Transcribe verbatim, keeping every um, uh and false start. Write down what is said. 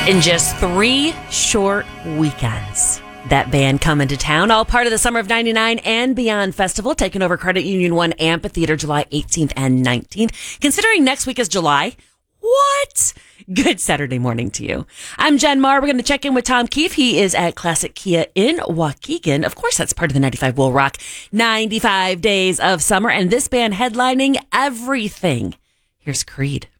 In just three short weekends, that band coming to town, all part of the Summer of ninety-nine and Beyond Festival, taking over Credit Union One Amphitheater July eighteenth and nineteenth. Considering next week is July, what? Good Saturday morning to you. I'm Jen Marr. We're going to check in with Tom Keefe. He is at Classic Kia in Waukegan. Of course, that's part of the ninety-five Will Rock ninety-five Days of Summer, and this band headlining everything. Here's Creed.